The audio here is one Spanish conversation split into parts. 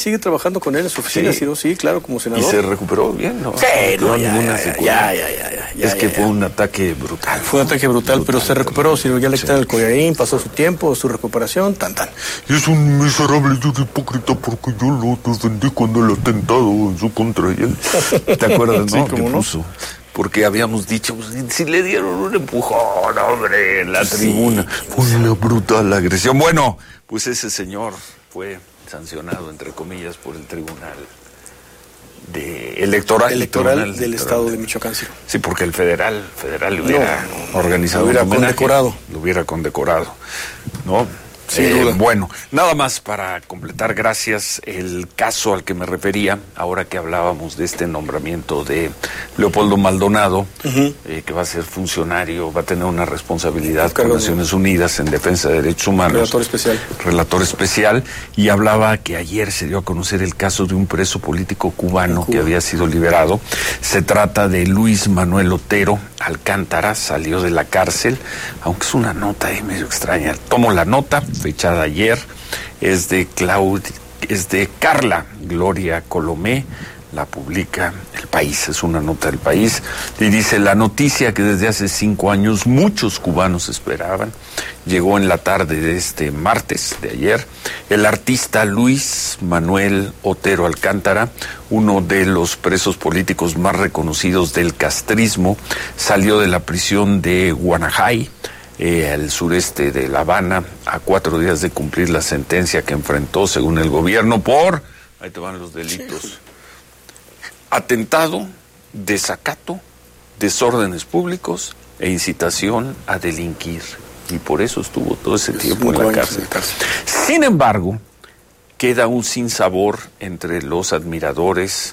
sigue trabajando con él en su oficina, sí, claro, como senador. ¿Y se recuperó bien, no? Sí, no, ya. Es que fue un ataque brutal. Fue un ataque brutal, pero se recuperó, si ya le quitaron el collarín, pasó su tiempo, su recuperación, tan. Es un miserable y un hipócrita porque yo lo defendí cuando el atentado en su contra. ¿Te acuerdas, no? Sí, ¿cómo no? Puso? Porque habíamos dicho, pues, si le dieron un empujón, hombre, en la tribuna. Fue una brutal agresión. Bueno, pues ese señor fue sancionado, entre comillas, por el Tribunal Electoral del Estado de Michoacán. Sí, porque el federal le hubiera organizado, lo hubiera condecorado, ¿no? Sin duda. Bueno, nada más para completar, gracias, el caso al que me refería, ahora que hablábamos de este nombramiento de Leopoldo Maldonado, que va a ser funcionario, va a tener una responsabilidad con Naciones Unidas en defensa de derechos humanos. Relator especial, y hablaba que ayer se dio a conocer el caso de un preso político cubano que había sido liberado. Se trata de Luis Manuel Otero Alcántara, salió de la cárcel, aunque es una nota medio extraña. Tomo la nota, fechada ayer, es de Carla Gloria Colomé, la publica El País, es una nota del País, y dice: la noticia que desde hace 5 años muchos cubanos esperaban, llegó en la tarde de este martes, de ayer. El artista Luis Manuel Otero Alcántara, uno de los presos políticos más reconocidos del castrismo, salió de la prisión de Guanajay, al sureste de La Habana, a 4 días de cumplir la sentencia que enfrentó, según el gobierno, por, ahí te van los delitos: atentado, desacato, desórdenes públicos e incitación a delinquir. Y por eso estuvo todo ese tiempo en la cárcel. Sin embargo, queda un sinsabor entre los admiradores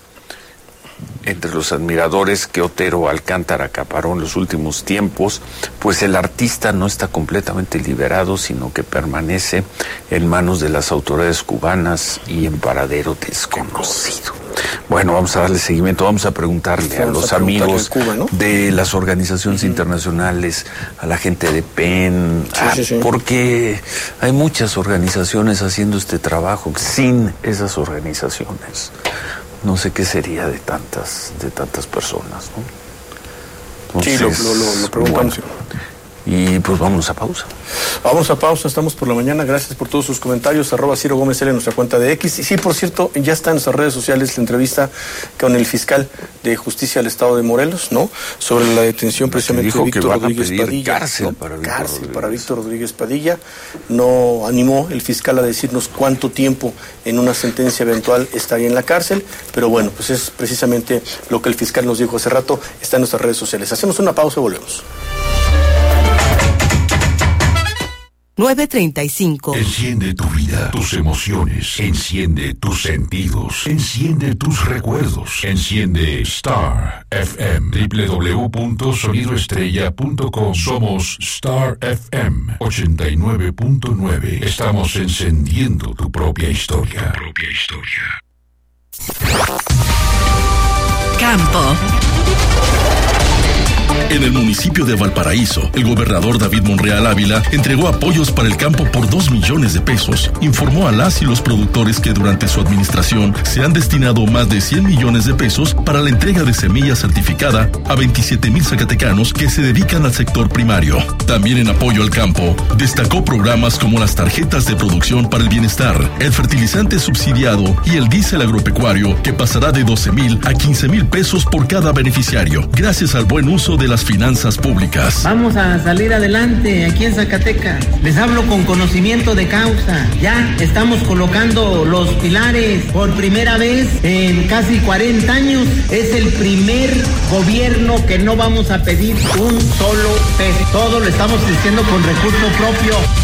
que Otero Alcántara acaparó en los últimos tiempos, pues el artista no está completamente liberado, sino que permanece en manos de las autoridades cubanas y en paradero desconocido. Bueno, vamos a darle seguimiento, vamos a preguntarle a los amigos Cuba, ¿no? de las organizaciones internacionales, a la gente de PEN, porque hay muchas organizaciones haciendo este trabajo. Sin esas organizaciones, no sé qué sería de tantas personas, ¿no? Entonces, lo preguntamos. Bueno, y pues vamos a pausa. Vamos a pausa, estamos por la mañana. Gracias por todos sus comentarios. @Ciro Gómez L en nuestra cuenta de X. Y sí, por cierto, ya está en nuestras redes sociales la entrevista con el fiscal de Justicia del Estado de Morelos, ¿no? Sobre la detención precisamente de Víctor Rodríguez Padilla. Cárcel para Víctor Rodríguez Padilla. No animó el fiscal a decirnos cuánto tiempo en una sentencia eventual estaría en la cárcel, pero bueno, pues es precisamente lo que el fiscal nos dijo hace rato. Está en nuestras redes sociales. Hacemos una pausa y volvemos. 9:35. Enciende tu vida, tus emociones, enciende tus sentidos, enciende tus recuerdos, enciende Star FM, www.sonidoestrella.com. Somos Star FM 89.9. Estamos encendiendo tu propia historia. Campo. En el municipio de Valparaíso, el gobernador David Monreal Ávila entregó apoyos para el campo por 2 millones de pesos. Informó a las y los productores que durante su administración se han destinado más de 100 millones de pesos para la entrega de semilla certificada a 27,000 zacatecanos que se dedican al sector primario. También en apoyo al campo, destacó programas como las tarjetas de producción para el bienestar, el fertilizante subsidiado y el diésel agropecuario, que pasará de 12,000 a 15,000 pesos por cada beneficiario, gracias al buen uso de las finanzas públicas. Vamos a salir adelante aquí en Zacatecas. Les hablo con conocimiento de causa. Ya estamos colocando los pilares por primera vez en casi 40 años. Es el primer gobierno que no vamos a pedir un solo peso. Todo lo estamos haciendo con recurso propio.